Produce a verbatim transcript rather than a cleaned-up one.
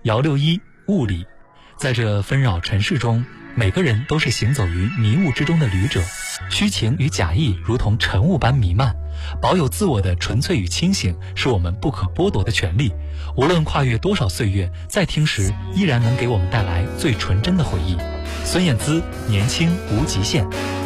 爻六一物理，在这纷扰尘世中，每个人都是行走于迷雾之中的旅者，虚情与假意如同晨雾般弥漫。保有自我的纯粹与清醒，是我们不可剥夺的权利。无论跨越多少岁月，在听时依然能给我们带来最纯真的回忆。孙燕姿，年轻无极限。